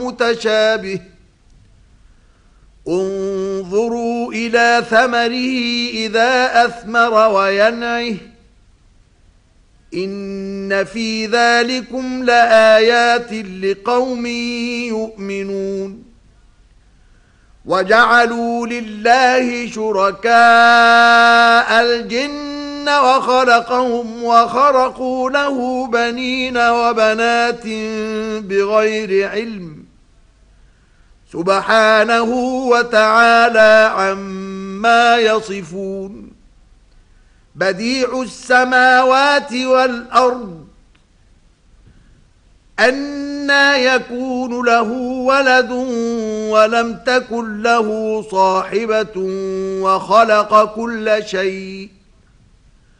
متشابه انظروا إلى ثمره إذا أثمر وينعه إن في ذلكم لآيات لقوم يؤمنون وجعلوا لله شركاء الجن وخلقهم وخرقوا له بنين وبنات بغير علم سبحانه وتعالى عما يصفون بديع السماوات والأرض أنى يكون له ولد ولم تكن له صاحبة وخلق كل شيء